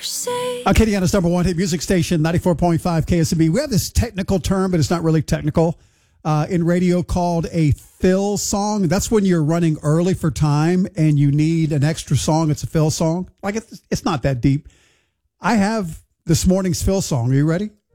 Acadiana's number one hit music station, 94.5 KSMB. We have this technical term, but it's not really technical, in radio called a fill song. That's when you're running early for time and you need an extra song. It's a fill song. Like it's not that deep. I have this morning's fill song. Are you ready?